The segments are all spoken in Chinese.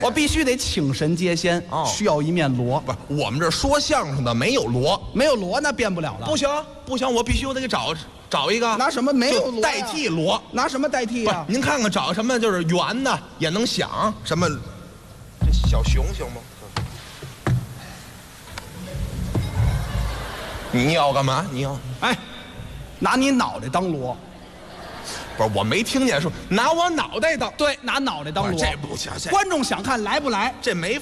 我必须得请神接仙，需要一面锣。 不是，我们这说相声的没有锣， 没有锣那变不了了。 不行不行，我必须得给找一个。 拿什么没有锣代替锣？ 拿什么代替呀？ 您看看找什么就是圆的也能响，什么这小熊行吗？你要干嘛？你要哎，拿你脑袋当锣。 不是，我没听见说拿我脑袋当。 对，拿脑袋当锣。 这不行， 观众想看来不来？ 这没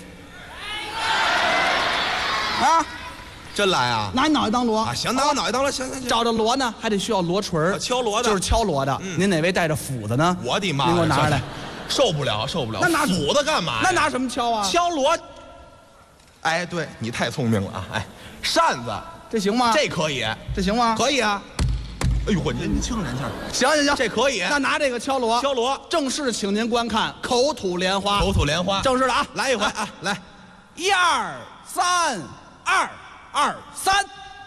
啊， 真来啊？ 拿你脑袋当锣啊，行，拿我脑袋当锣，行。 找着锣呢，还得需要锣锤儿， 敲锣的， 就是敲锣的。您哪位带着斧子呢？ 我的妈！ 您给我拿上来。 受不了。 那拿斧子干嘛？ 那拿什么敲啊？ 敲锣。哎，对你太聪明了啊！哎，扇子， 这行吗？ 这可以， 这行吗？ 可以啊。哎呦，您轻点行， 这可以。 那拿这个敲锣，正式请您观看口吐莲花。 口吐莲花， 正式的啊， 来一回啊，来 ，1、2、3，2、2、3。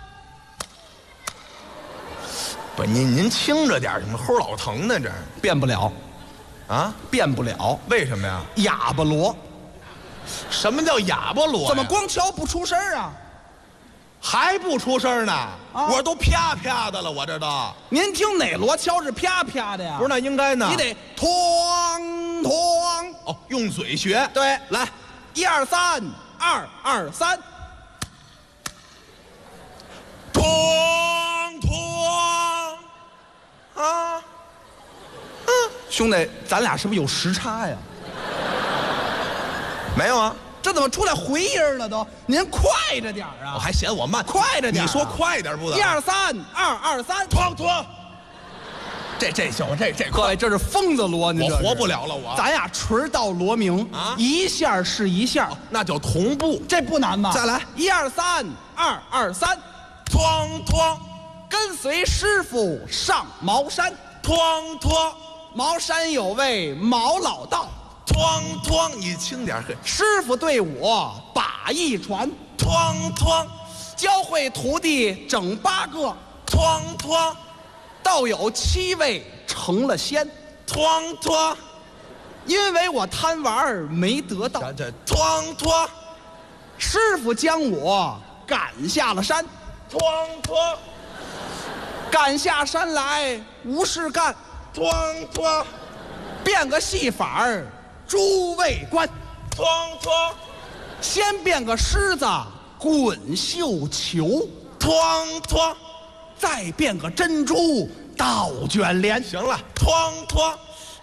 不，您轻着点，什么齁老疼呢？这变不了， 啊， 变不了。 为什么呀？ 哑巴锣。 什么叫哑巴锣？ 怎么光敲不出声啊？ 还不出声呢？我都啪啪的了，我这都。 您听哪锣敲是啪啪的呀？ 不是，那应该呢？ 你得哐哐。 哦，用嘴学。 对， 来 ，1、2、3，2、2、3， 哐哐啊！ 兄弟，咱俩是不是有时差呀？ 没有啊。 这怎么出来回音了都？您快着点啊！ 我还嫌我慢， 快着点！ 你说快点不得？ 1、2、3，2、2、3， 哐哐。这行，这各位，这是疯子锣，您我活不了了，我。 咱呀，锤到锣鸣啊，一下是一下， 那叫同步， 这不难吧？ 再来 ，1、2、3，2、2、3， 哐哐， 跟随师傅上茅山， 哐哐， 茅山有位毛老道。 哐哐，你轻点嘿！ 师傅对我把一传， 哐哐， 教会徒弟整8个， 哐哐， 倒有7位成了仙， 哐哐， 因为我贪玩没得到， 这哐哐， 师傅将我赶下了山， 哐哐， 赶下山来无事干， 哐哐， 变个戏法儿。诸位官， 哐哐， 先变个狮子滚绣球， 哐哐， 再变个珍珠倒卷帘。 行了，哐哐，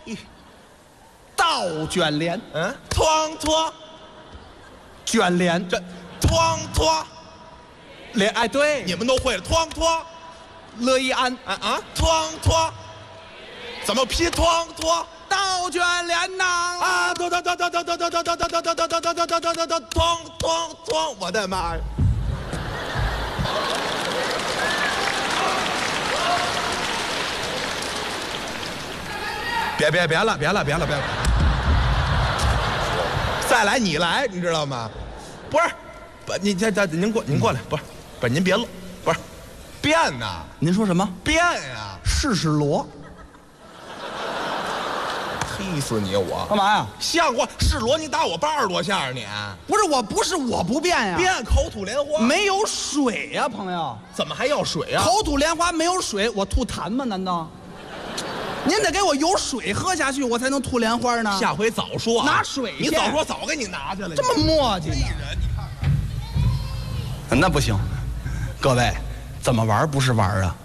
倒卷帘， 哐哐， 卷帘， 这哐哐， 帘，哎，对， 你们都会了，哐哐， 乐一安， 哐哐，怎么拼哐哐？ 倒卷帘呐！ 啊！咚！我的妈呀！别了！再来你来，你知道吗？不是，您过来，不是，您别乐，不是，变呐！ 您说什么？ 变呀！ 试试锣。 气死你！我干嘛呀？ 像话！试锣你打我80多下你？ 不是我不变呀， 变口吐莲花没有水呀，朋友。 怎么还要水啊？ 口吐莲花没有水，我吐痰吗？难道？您得给我有水喝下去，我才能吐莲花呢。 下回早说啊！ 拿水去， 你早说早给你拿去了。 这么磨叽呢？ 人，你看， 那不行。各位，怎么玩不是玩啊？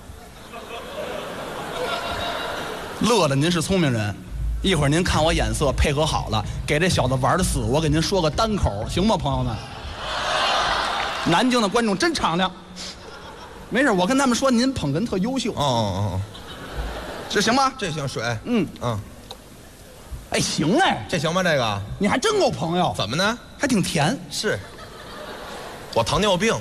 乐了，您是聪明人。一会儿您看我眼色，配合好了，给这小子玩的死，我给您说个单口，行吗，朋友们？南京的观众真敞亮。没事，我跟他们说您捧哏特优秀。 哦， 这行吗？ 这行水。 哎，行哎， 这行吗？这个你还真够朋友。 怎么呢？ 还挺甜。 是，我糖尿病，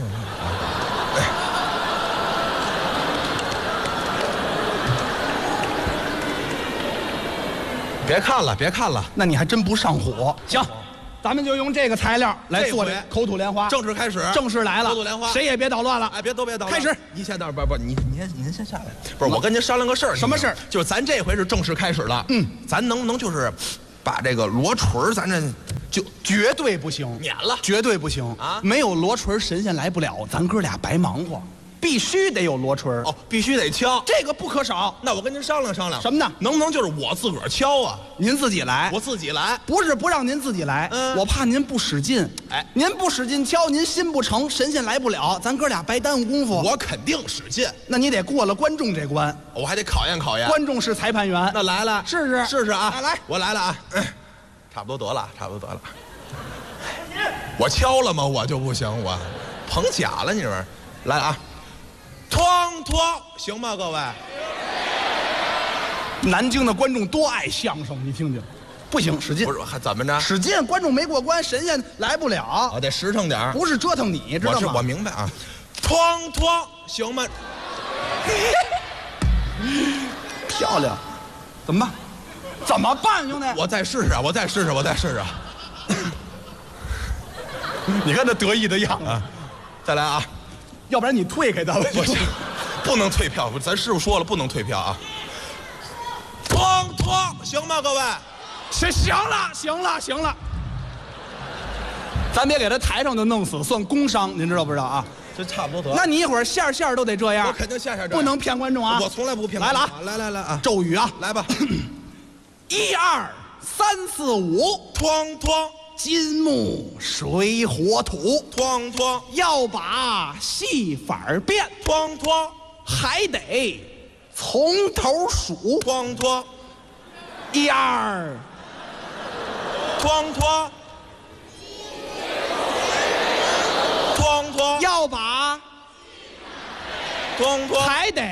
别看了， 那你还真不上火。行，咱们就用这个材料来做这口吐莲花。 正式开始， 正式来了。 口吐莲花， 谁也别捣乱了。 哎，别捣乱。 开始。 您先不，您先下来。不是，我跟您商量个事儿。 什么事儿？ 就是咱这回是正式开始了。咱能就是把这个罗锤咱这就绝对不行， 撵了， 绝对不行啊！ 没有罗锤，神仙来不了，咱哥俩白忙活。必须得有罗锤哦，必须得敲， 这个不可少。 那我跟您商量商量， 什么呢？ 能不能就是我自个儿敲啊？ 您自己来， 我自己来。 不是不让您自己来，我怕您不使劲。 哎， 您不使劲敲，您心不诚，神仙来不了，咱哥俩白耽误功夫。 我肯定使劲， 那你得过了观众这关， 我还得考验考验。 观众是裁判员， 那来了， 试试试试啊！ 来， 我来了啊！差不多得了，差不多得了。我敲了吗？我就不行，我捧假了，你说来啊！哐哐，行吗，各位？ 南京的观众多爱相声，你听听，不行，使劲。 不是，还怎么着？ 使劲，观众没过关，神仙来不了。 我得实诚点， 不是折腾你，知道吗？ 我明白啊。哐哐，行吗？ 漂亮，怎么办？怎么办，兄弟？ 我再试试啊！我再试试，我再试试。 你看他得意的样子， 再来啊！ 要不然你退开他吧。 不能退票，咱师傅说了，不能退票啊！哐哐，行吗，各位？ 行了，咱别给他台上就弄死，算工伤，您知道不知道啊？ 这差不多得。 那你一会儿线都得这样， 我肯定线不能骗观众啊！ 我从来不骗。 来了啊！ 来啊！ 咒语啊！ 来吧 ！1、2、3、4、5， 哐哐。 金木水火土， 哐哐， 要把戏法变， 哐哐， 还得从头数， 哐哐 ，1、2， 哐哐，哐哐， 要把， 哐哐， 还得，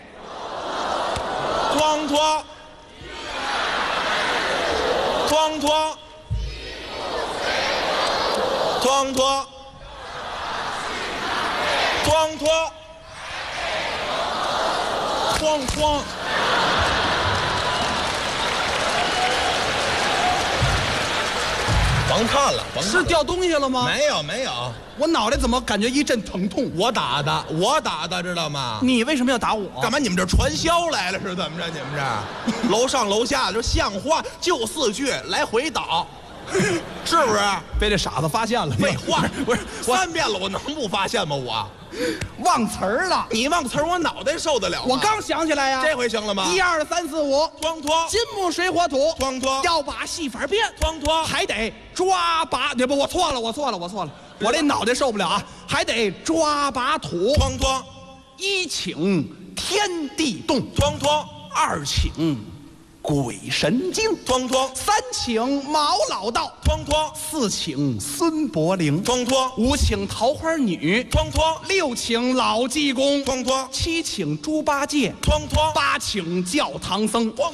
哐哐，哐哐。哐哐，哐哐，哐哐，甭看了， 是掉东西了吗？ 没有， 我脑袋怎么感觉一阵疼痛？ 我打的，知道吗？ 你为什么要打我？ 干嘛？你们这传销来了是怎么着？你们这楼上楼下就像话，就4句来回倒。是不是被这傻子发现了？ 废话，不是3遍了，我能不发现吗？我忘词儿了。 你忘词儿，我脑袋受得了吗？ 我刚想起来呀。 这回行了吗 ？1、2、3、4、5， 哐哐， 金木水火土， 哐哐， 要把戏法变， 哐哐， 还得抓把，不，我错了，我这脑袋受不了啊，还得抓把土， 哐哐 ，1请天地动， 哐哐 ，2请鬼神经， 哐哐 ，3请毛老道， 哐哐 ，4请孙伯龄， 哐哐 ，5请桃花女， 哐哐 ，6请老济公， 哐哐 ，7请猪八戒， 哐哐 ，8请教堂僧， 哐。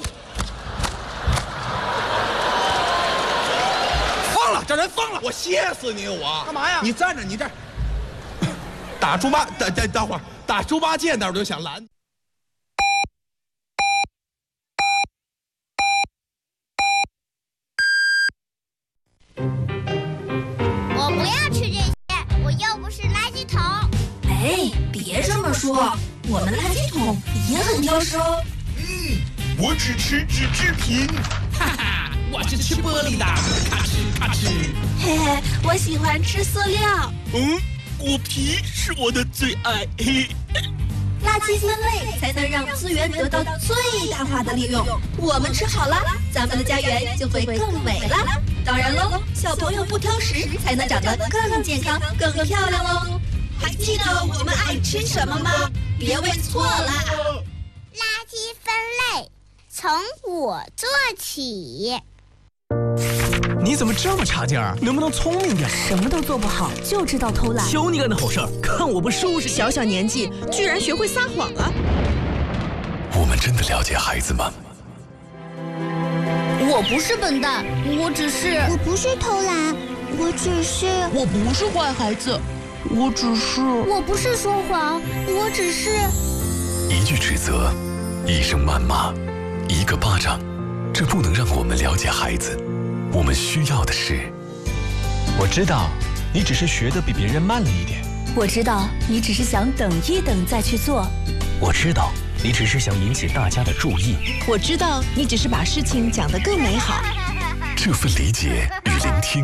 疯了，这人疯了！ 我歇死你！我干嘛呀？ 你站着，你这儿打猪八，等会儿打猪八戒那儿我就想拦。 我不要吃这些，我又不是垃圾桶。 哎，别这么说，我们垃圾桶也很挑食哦。 我只吃纸制品。 哈哈，我是吃玻璃的，咔哧咔哧。 嘿嘿，我喜欢吃塑料。 果皮是我的最爱。 垃圾分类才能让资源得到最大化的利用。我们吃好了，咱们的家园就会更美了。当然喽，小朋友不挑食，才能长得更健康、更漂亮喽。还记得我们爱吃什么吗？别问错了。 垃圾分类从我做起。 你怎么这么差劲儿？能不能聪明点？ 什么都做不好，就知道偷懒。 求你干的好事儿，看我不收拾你！ 小小年纪居然学会撒谎了。 我们真的了解孩子吗？ 我不是笨蛋，我不是偷懒， 我不是坏孩子， 我不是说谎，我只是一句指责，一声谩骂，一个巴掌，这不能让我们了解孩子。我们需要的是， 我知道你只是学得比别人慢了一点， 我知道你只是想等一等再去做， 我知道你只是想引起大家的注意， 我知道你只是把事情讲得更美好。 这份理解与聆听，